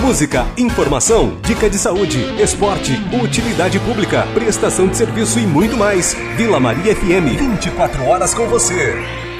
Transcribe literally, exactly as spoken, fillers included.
Música, informação, dica de saúde, esporte, utilidade pública, prestação de serviço e muito mais. Vila Maria F M, vinte e quatro horas com você.